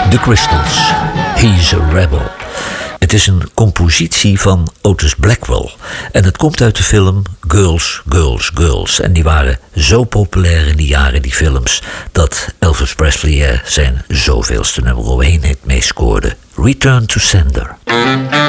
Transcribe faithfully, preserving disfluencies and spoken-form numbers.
The Crystals, He's a Rebel. Het is een compositie van Otis Blackwell. En het komt uit de film Girls, Girls, Girls. En die waren zo populair in die jaren, die films, dat Elvis Presley er zijn zoveelste nummer één hit mee scoorde. Return to Sender.